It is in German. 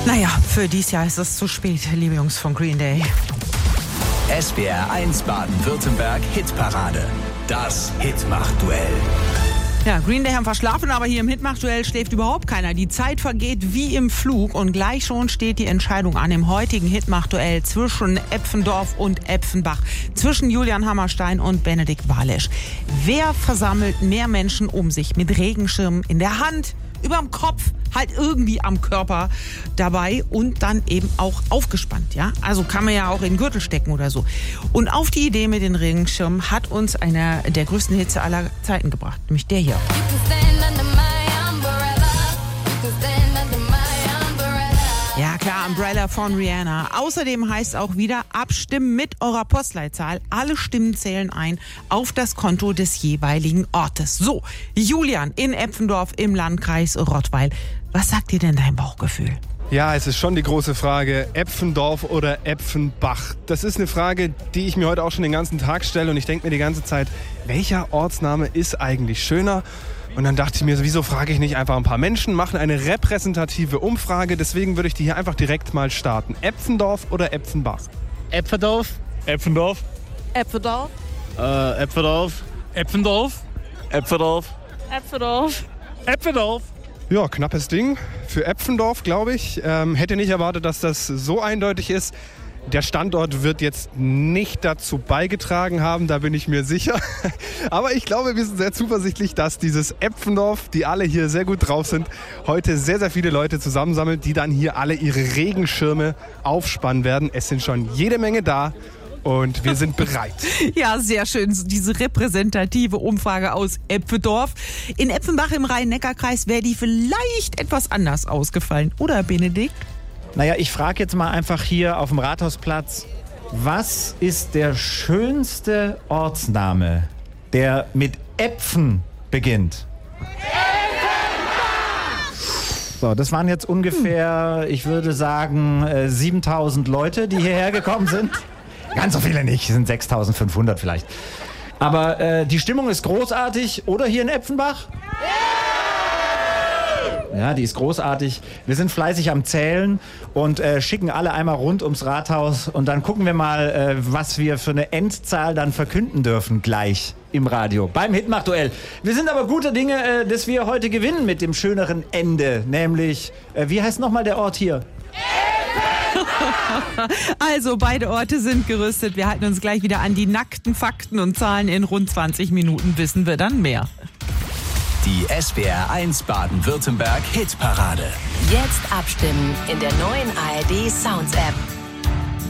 Naja, für dieses Jahr ist es zu spät, liebe Jungs von Green Day. SWR 1 Baden-Württemberg Hitparade. Das Hitmach-Duell. Ja, Green Day haben verschlafen, aber hier im Hitmach-Duell schläft überhaupt keiner. Die Zeit vergeht wie im Flug und gleich schon steht die Entscheidung an im heutigen Hitmach-Duell zwischen Epfendorf und Epfenbach, zwischen Julian Hammerstein und Benedikt Walesch. Wer versammelt mehr Menschen um sich mit Regenschirmen in der Hand, überm Kopf, halt irgendwie am Körper dabei und dann eben auch aufgespannt, ja? Also kann man ja auch in den Gürtel stecken oder so. Und auf die Idee mit den Regenschirmen hat uns einer der größten Hitze aller Zeiten gebracht, nämlich der hier. Ja klar, Umbrella von Rihanna. Außerdem heißt auch wieder abstimmen mit eurer Postleitzahl. Alle Stimmen zählen ein auf das Konto des jeweiligen Ortes. So, Julian in Epfendorf im Landkreis Rottweil. Was sagt dir denn dein Bauchgefühl? Ja, es ist schon die große Frage, Epfendorf oder Epfenbach. Das ist eine Frage, die ich mir heute auch schon den ganzen Tag stelle und ich denke mir die ganze Zeit, welcher Ortsname ist eigentlich schöner? Und dann dachte ich mir, wieso frage ich nicht einfach ein paar Menschen, machen eine repräsentative Umfrage, deswegen würde ich die hier einfach direkt mal starten. Epfendorf oder Epfenbach? Epfendorf. Epfendorf. Epfendorf. Epfendorf. Epfendorf. Epfendorf. Epfendorf. Epfendorf. Ja, knappes Ding für Epfendorf, glaube ich. Hätte nicht erwartet, dass das so eindeutig ist. Der Standort wird jetzt nicht dazu beigetragen haben, da bin ich mir sicher. Aber ich glaube, wir sind sehr zuversichtlich, dass dieses Epfendorf, die alle hier sehr gut drauf sind, heute sehr, sehr viele Leute zusammensammelt, die dann hier alle ihre Regenschirme aufspannen werden. Es sind schon jede Menge da. Und wir sind bereit. Ja, sehr schön, diese repräsentative Umfrage aus Epfendorf. In Epfenbach im Rhein-Neckar-Kreis wäre die vielleicht etwas anders ausgefallen, oder Benedikt? Naja, ich frage jetzt mal einfach hier auf dem Rathausplatz, was ist der schönste Ortsname, der mit Äpfen beginnt? So, das waren jetzt ungefähr, ich würde sagen, 7.000 Leute, die hierher gekommen sind. Ganz so viele nicht, es sind 6.500 vielleicht. Aber die Stimmung ist großartig, oder hier in Epfenbach? Ja, die ist großartig. Wir sind fleißig am Zählen und schicken alle einmal rund ums Rathaus. Und dann gucken wir mal, was wir für eine Endzahl dann verkünden dürfen gleich im Radio beim Hitmach-Duell. Wir sind aber guter Dinge, dass wir heute gewinnen mit dem schöneren Ende. Nämlich, wie heißt nochmal der Ort hier? Also beide Orte sind gerüstet. Wir halten uns gleich wieder an die nackten Fakten und Zahlen. In rund 20 Minuten wissen wir dann mehr. Die SWR 1 Baden-Württemberg Hitparade. Jetzt abstimmen in der neuen ARD Sounds App.